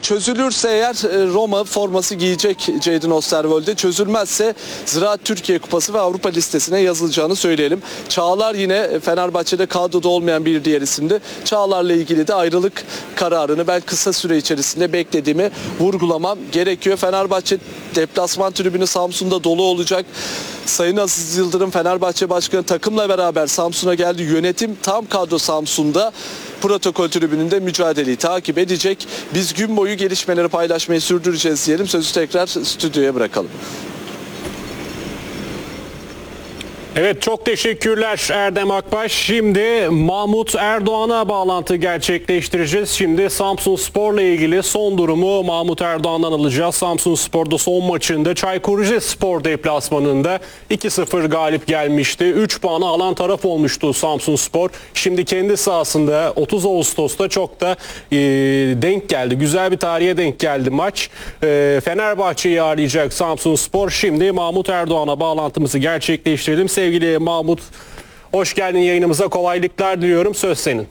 Çözülürse eğer Roma forması giyecek Jadon Osterwolde. Çözülmezse Ziraat Türkiye Kupası ve Avrupa listesine yazılacağını söyleyelim. Çağlar yine Fenerbahçe'de kadroda olmayan bir diğer isimdi. Çağlar'la ilgili de ayrılık kararını ben kısa süre içerisinde beklediğimi vurgulamam gerekiyor. Fenerbahçe deplasman tribünü Samsun'da dolu olacak. Sayın Aziz Yıldırım Fenerbahçe Başkanı takımla beraber Samsun'a geldi. Yönetim tam kadro Samsun'da. Protokol tribününde mücadeleyi takip edecek. Biz gün boyu gelişmeleri paylaşmayı sürdüreceğiz diyelim. Sözü tekrar stüdyoya bırakalım. Evet, çok teşekkürler Erdem Akbaş. Şimdi Mahmut Erdoğan'a bağlantı gerçekleştireceğiz. Şimdi Samsunspor'la ilgili son durumu Mahmut Erdoğan'dan alacağız. Samsunspor'da son maçında Çaykur Rizespor deplasmanında 2-0 galip gelmişti. 3 puanı alan taraf olmuştu Samsunspor. Şimdi kendi sahasında 30 Ağustos'ta çok da denk geldi. Güzel bir tarihe denk geldi maç. Fenerbahçe'yi ağırlayacak Samsunspor. Şimdi Mahmut Erdoğan'a bağlantımızı gerçekleştirelim. Sevgili Mahmut, hoş geldin yayınımıza. Kolaylıklar diliyorum. Söz senin.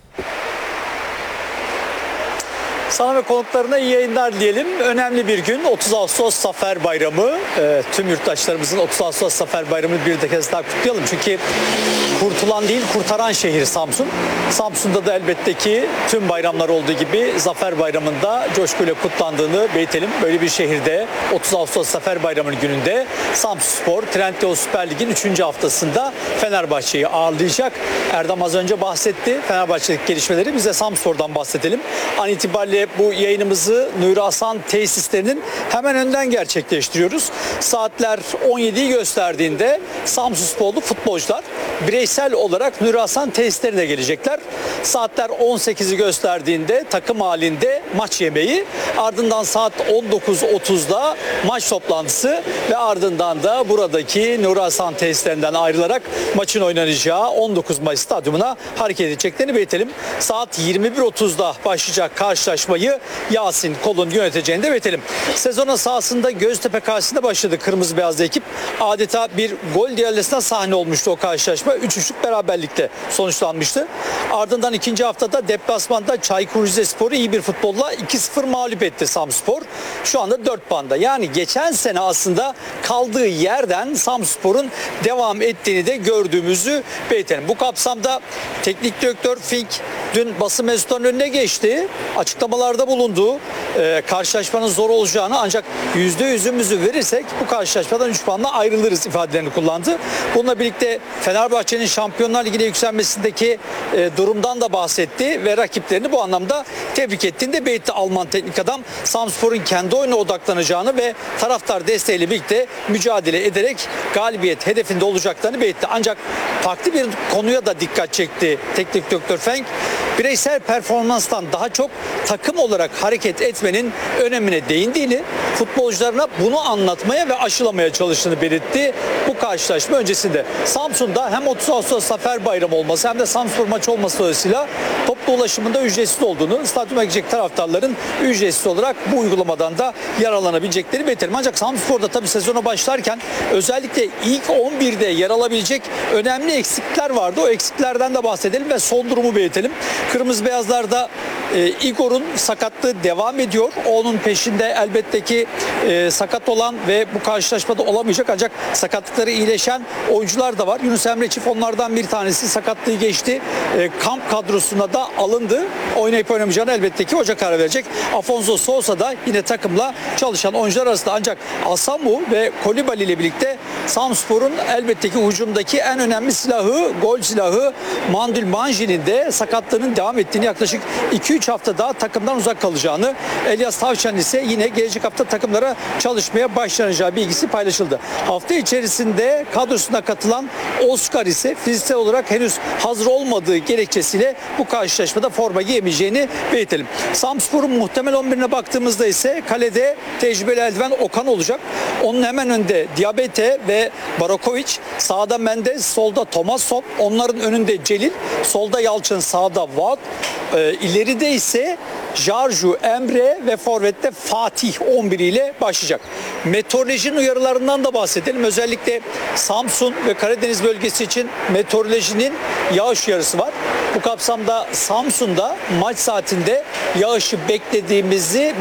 Sana ve konuklarına iyi yayınlar diyelim. Önemli bir gün. 30 Ağustos Zafer Bayramı. Tüm yurttaşlarımızın 30 Ağustos Zafer Bayramı'nı bir kez daha kutlayalım. Çünkü kurtulan değil, kurtaran şehir Samsun. Samsun'da da elbette ki tüm bayramlar olduğu gibi Zafer Bayramı'nda coşkuyla kutlandığını belirtelim. Böyle bir şehirde 30 Ağustos Zafer Bayramı'nın gününde Samsunspor Trendyol Süper Lig'in 3. haftasında Fenerbahçe'yi ağırlayacak. Erdem az önce bahsetti Fenerbahçe'deki gelişmeleri. Biz de Samsunspor'dan bahsedelim. An itibariyle bu yayınımızı Nuri Hasan tesislerinin hemen önden gerçekleştiriyoruz. Saatler 17'yi gösterdiğinde Samsunsporlu futbolcular bireysel olarak Nuri Hasan tesislerine gelecekler. Saatler 18'i gösterdiğinde takım halinde maç yemeği, ardından saat 19.30'da maç toplantısı ve ardından da buradaki Nuri Hasan tesislerinden ayrılarak maçın oynanacağı 19 Mayıs stadyumuna hareket edeceklerini belirtelim. Saat 21.30'da başlayacak karşılaşmayı Yasin Kol'un yöneteceğini de belirtelim. Sezona sahasında Göztepe karşısında başladı kırmızı beyazlı ekip. Adeta bir gol diyalesine sahne olmuştu o karşılaşma. 3-3'lük beraberlikte sonuçlanmıştı. Ardından ikinci haftada deplasmanda Çaykur Rizespor'u iyi bir futbolla 2-0 mağlup etti Samspor. Şu anda 4 puanda. Yani geçen sene aslında kaldığı yerden Samspor'un devam ettiğini de gördüğümüzü belirtelim. Bu kapsamda teknik direktör Fink dün basın mensuplarının önüne geçti. Açıklamalarda bulundu. Karşılaşmanın zor olacağını, ancak %100'ümüzü verirsek bu karşılaşmadan 3 puanla ayrılırız ifadelerini kullandı. Bununla birlikte Fenerbahçe'nin Şampiyonlar Ligi'ne yükselmesindeki durumdan da bahsetti ve rakiplerini bu anlamda tebrik ettiğini de belirtti Alman teknik adam. Samspor'un kendi oyuna odaklanacağını ve taraftar desteğiyle birlikte mücadele ederek galibiyet hedefinde olacaklarını belirtti. Ancak farklı bir konuya da dikkat çekti teknik direktör Fenk. Bireysel performanstan daha çok takım olarak hareket etmenin önemine değindiğini, futbolcularına bunu anlatmaya ve aşılamaya çalıştığını belirtti bu karşılaşma öncesinde. Samsun'da hem 30 Ağustos Zafer Bayramı olması hem de Samsunspor maçı olması dolayısıyla toplu ulaşımında ücretsiz olduğunu, stadyuma gidecek taraftarların ücretsiz olarak bu uygulamadan da yararlanabilecekleri belirtelim. Ancak Samsunspor'da tabii sezona başlarken özellikle ilk 11'de yer alabilecek önemli eksikler vardı. O eksiklerden de bahsedelim ve son durumu belirtelim. Kırmızı beyazlarda Igor'un sakatlığı devam ediyor. Onun peşinde elbette ki sakat olan ve bu karşılaşmada olamayacak ancak sakatlıkları iyileşen oyuncular da var. Yunus Emre Çift onlardan bir tanesi, sakatlığı geçti. Kamp kadrosuna da alındı. Oynayıp oynamayacağını elbette ki hoca karar verecek. Afonso Sousa da yine takımla çalışan oyuncular arasında, ancak Asamu ve Kolibali ile birlikte Samspor'un elbette ki hücumdaki en önemli silahı, gol silahı Mandil Manji'nin de sakatlığının devam ettiğini, yaklaşık 2-3 hafta daha takımdan uzak kalacağını, Elias Tavşan ise yine gelecek hafta takımlara çalışmaya başlanacağı bilgisi paylaşıldı. Hafta içerisinde kadrosuna katılan Oscar ise fiziksel olarak henüz hazır olmadığı gerekçesiyle bu karşılaşmada forma giyemeyeceğini belirtelim. Samspor'un muhtemel 11'ine baktığımızda ise kalede tecrübeli eldiven Okan olacak. Onun hemen önünde Diabete ve Barakovic, sağda Mendes, solda Tomasson, onların önünde Celil, solda Yalçın, sağda Vaat, ileride ise Jarju, Emre ve forvette Fatih 11 ile başlayacak. Meteorolojinin uyarılarından da bahsedelim. Özellikle Samsun ve Karadeniz bölgesi için meteorolojinin yağış uyarısı var. Bu kapsamda Samsun'da maç saatinde yağışı beklediğimizi